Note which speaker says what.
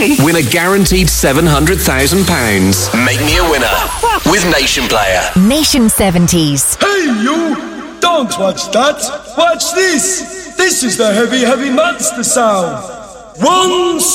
Speaker 1: Win a guaranteed £700,000. Make me a winner with Nation Player.
Speaker 2: Nation 70s.
Speaker 3: Hey, you! Don't watch that. Watch this. This is the heavy, heavy monster sound. One